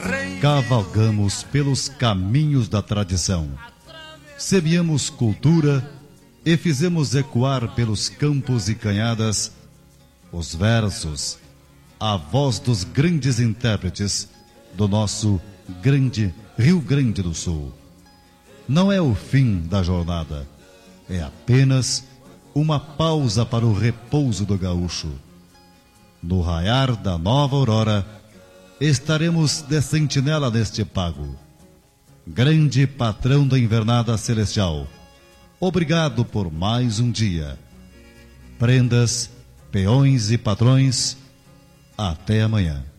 Cavalgamos pelos caminhos da tradição. Semeamos cultura e fizemos ecoar pelos campos e canhadas os versos, a voz dos grandes intérpretes do nosso grande Rio Grande do Sul. Não é o fim da jornada, é apenas uma pausa para o repouso do gaúcho. No raiar da nova aurora, estaremos de sentinela neste pago. Grande patrão da invernada celestial, obrigado por mais um dia. Prendas, peões e patrões, até amanhã.